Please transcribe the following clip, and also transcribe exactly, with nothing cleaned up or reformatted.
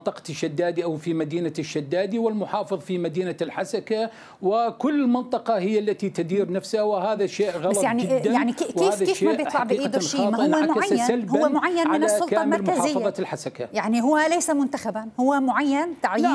منطقة الشدادي أو في مدينة الشدادي، والمحافظ في مدينة الحسكة، وكل منطقة هي التي تدير نفسها، وهذا شيء غلط بس يعني جدا. يعني كيف كيف ما بيطلع بإيده شيء؟ ما هو معين، هو معين من السلطة المركزية، الحسكة. يعني هو ليس منتخبا، هو معين تعيين.